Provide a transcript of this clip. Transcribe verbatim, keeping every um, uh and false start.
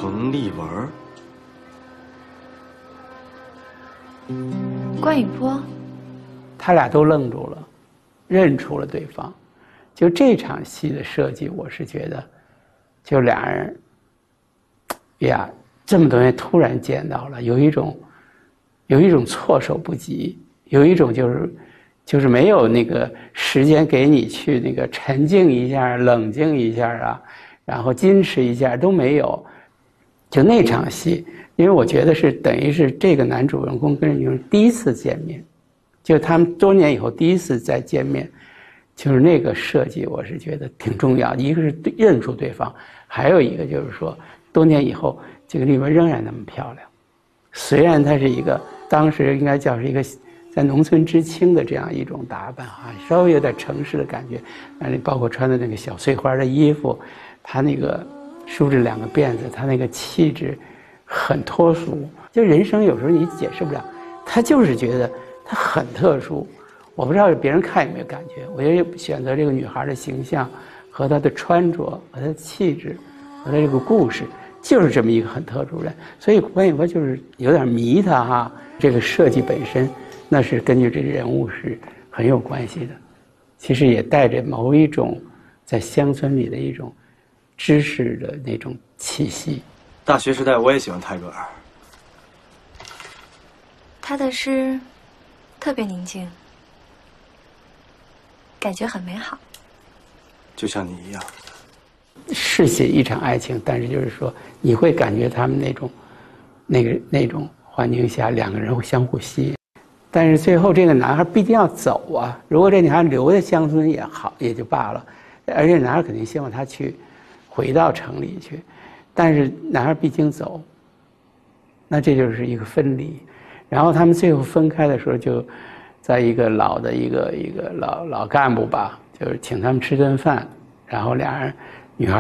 程丽文，关雨波， 他俩都愣住了，认出了对方。就这场戏的设计，我是觉得，就俩人呀，这么多年突然见到了，有一种有一种措手不及，有一种就是就是没有那个时间给你去那个沉静一下、冷静一下啊，然后矜持一下都没有。就那场戏，因为我觉得是等于是这个男主人公跟女主第一次见面，就他们多年以后第一次再见面，就是那个设计我是觉得挺重要。一个是认出对方，还有一个就是说多年以后这个丽文仍然那么漂亮，虽然她是一个当时应该叫是一个在农村知青的这样一种打扮啊，稍微有点城市的感觉，但是包括穿的那个小碎花的衣服，她那个梳着两个辫子，她那个气质很脱俗。就人生有时候你解释不了，她就是觉得她很特殊。我不知道别人看有没有感觉，我觉得选择这个女孩的形象和她的穿着和她的气质和她这个故事就是这么一个很特殊人，所以关雨波就是有点迷她哈。这个设计本身那是根据这个人物是很有关系的，其实也带着某一种在乡村里的一种知识的那种气息。 大学时代我也喜欢泰戈尔， 他的诗特别宁静，感觉很美好， 就像你一样。 是写一场爱情，但是就是说你会感觉他们那种那个那种环境下两个人会相互吸引，但是最后这个男孩必定要走啊，如果这女孩留在乡村也好也就罢了，而且男孩肯定希望她去回到城里去，但是男孩毕竟走，那这就是一个分离。然后他们最后分开的时候，就在一个老的一个一个老老干部吧，就是请他们吃顿饭，然后俩人